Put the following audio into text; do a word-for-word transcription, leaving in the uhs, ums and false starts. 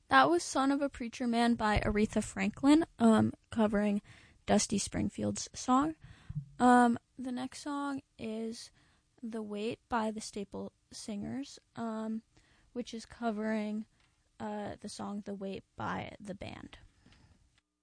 That was Son of a Preacher Man by Aretha Franklin, um, covering Dusty Springfield's song. Um, the next song is The Weight by the Staple Singers, um, which is covering uh, the song The Weight by the band.